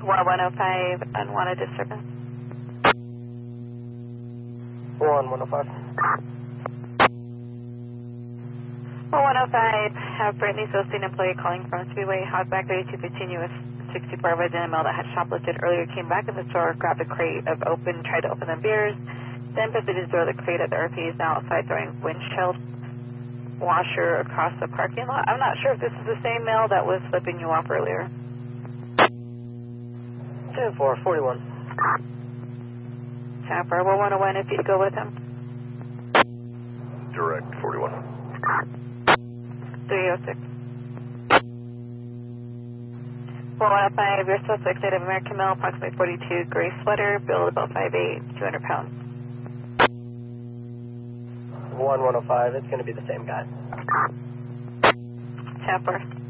1105, unwanted disturbance. 1105. 1105, have Brittany Sostin, employee calling from Speedway, Hogback ready to continue with 64 resident male that had shoplifted earlier, came back in the store, grabbed a crate of tried to open the beers, then proceeded to throw the crate at the RP, is now outside throwing windshield washer across the parking lot. I'm not sure if this is the same male that was flipping you off earlier. 10-4, 41. Tapper, 1101 if you go with him. Direct, 41. 306. 1105, your suspect, Native American male, approximately 42, gray sweater, build about 5'8", 200 pounds. 1105, it's going to be the same guy. Tapper.